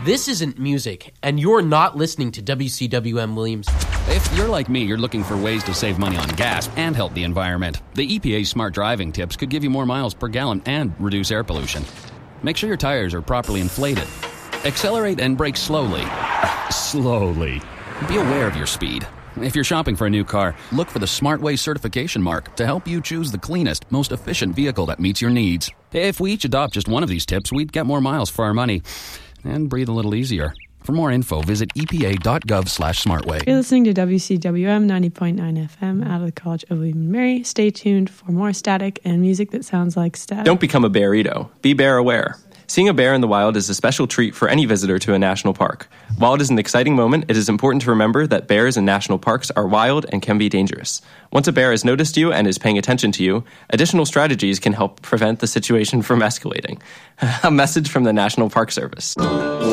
This isn't music, and you're not listening to WCWM Williams. If you're like me, you're looking for ways to save money on gas and help the environment. The EPA's smart driving tips could give you more miles per gallon and reduce air pollution. Make sure your tires are properly inflated. Accelerate and brake slowly. Slowly. Be aware of your speed. If you're shopping for a new car, look for the SmartWay certification mark to help you choose the cleanest, most efficient vehicle that meets your needs. If we each adopt just one of these tips, we'd get more miles for our money and breathe a little easier. For more info, visit epa.gov/smartway. You're listening to WCWM 90.9 FM out of the College of William & Mary. Stay tuned for more static and music that sounds like static. Don't become a bearito. Be bear aware. Seeing a bear in the wild is a special treat for any visitor to a national park. While it is an exciting moment, it is important to remember that bears in national parks are wild and can be dangerous. Once a bear has noticed you and is paying attention to you, additional strategies can help prevent the situation from escalating. A message from the National Park Service.